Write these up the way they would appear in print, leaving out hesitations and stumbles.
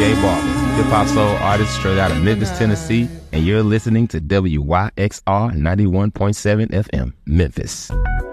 DJ Barber, hip-hop soul artist straight out of Memphis, Tennessee, and you're listening to WYXR 91.7 FM, Memphis.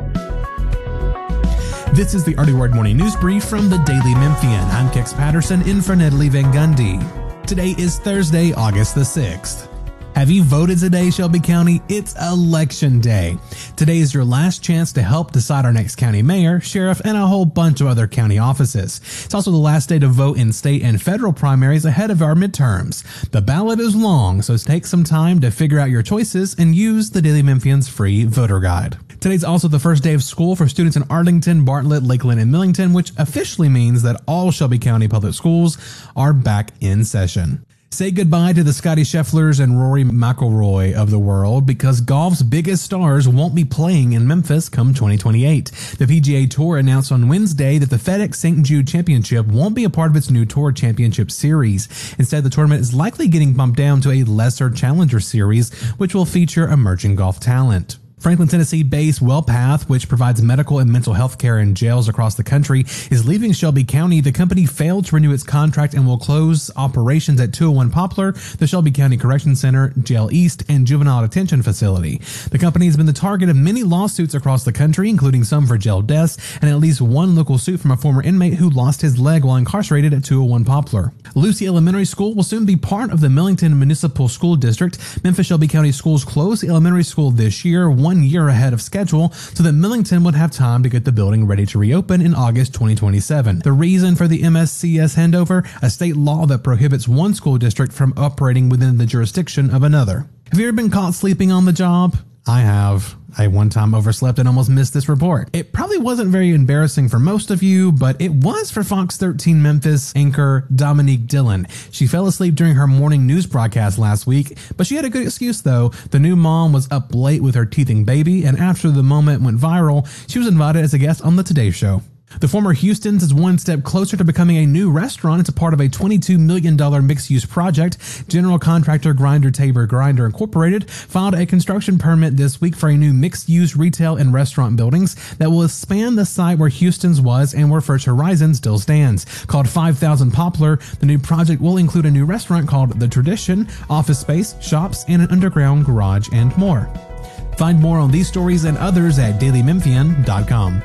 This is the Early Word Morning News Brief from the Daily Memphian. I'm Kix Patterson in for Natalie Van Gundy. Today is Thursday, August the 6th. Have you voted today, Shelby County? It's Election Day. Today is your last chance to help decide our next county mayor, sheriff, and a whole bunch of other county offices. It's also the last day to vote in state and federal primaries ahead of our midterms. The ballot is long, so take some time to figure out your choices and use the Daily Memphian's free voter guide. Today's also the first day of school for students in Arlington, Bartlett, Lakeland, and Millington, which officially means that all Shelby County public schools are back in session. Say goodbye to the Scottie Schefflers and Rory McIlroy of the world because golf's biggest stars won't be playing in Memphis come 2028. The PGA Tour announced on Wednesday that the FedEx St. Jude Championship won't be a part of its new Tour Championship Series. Instead, the tournament is likely getting bumped down to a lesser Challenger Series, which will feature emerging golf talent. Franklin, Tennessee-based WellPath, which provides medical and mental health care in jails across the country, is leaving Shelby County. The company failed to renew its contract and will close operations at 201 Poplar, the Shelby County Correction Center, Jail East, and Juvenile Detention Facility. The company has been the target of many lawsuits across the country, including some for jail deaths and at least one local suit from a former inmate who lost his leg while incarcerated at 201 Poplar. Lucy Elementary School will soon be part of the Millington Municipal School District. Memphis Shelby County Schools closed the elementary school this year, 1 year ahead of schedule, so that Millington would have time to get the building ready to reopen in August 2027. The reason for the MSCS handover? A state law that prohibits one school district from operating within the jurisdiction of another. Have you ever been caught sleeping on the job? I have. I one time overslept and almost missed this report. It probably wasn't very embarrassing for most of you, but it was for Fox 13 Memphis anchor Dominique Dillon. She fell asleep during her morning news broadcast last week, but she had a good excuse though. The new mom was up late with her teething baby, and after the moment went viral, she was invited as a guest on the Today Show. The former Houston's is one step closer to becoming a new restaurant. It's a part of a $22 million mixed-use project. General contractor Grinder Tabor Grinder Incorporated filed a construction permit this week for a new mixed-use retail and restaurant buildings that will expand the site where Houston's was and where First Horizon still stands. Called 5000 Poplar, the new project will include a new restaurant called The Tradition, office space, shops, and an underground garage and more. Find more on these stories and others at dailymemphian.com.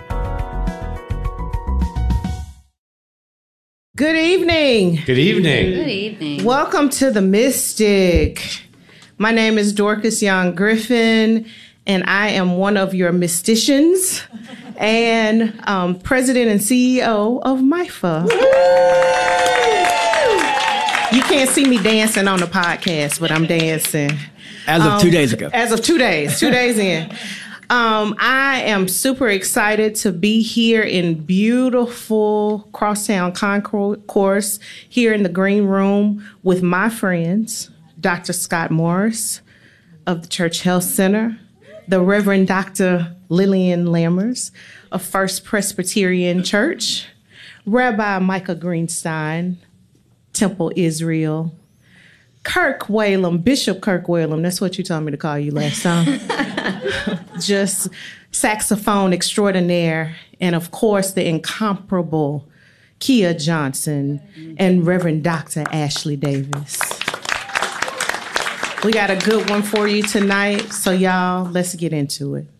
Good evening. Good evening. Good evening. Welcome to The Mystic. My name is Dorcas Young Griffin, and I am one of your mysticians and president and CEO of MIFA. You can't see me dancing on the podcast, but I'm dancing. As of 2 days ago. As of 2 days. 2 days in. I am super excited to be here in beautiful Crosstown Concourse here in the green room with my friends, Dr. Scott Morris of the Church Health Center, the Reverend Dr. Lillian Lammers of First Presbyterian Church, Rabbi Micah Greenstein, Temple Israel, Kirk Whalum, Bishop Kirk Whalum, that's what you told me to call you last time. Just saxophone extraordinaire, and of course the incomparable Kia Johnson and Reverend Dr. Ashley Davis. We got a good one for you tonight, so y'all, let's get into it.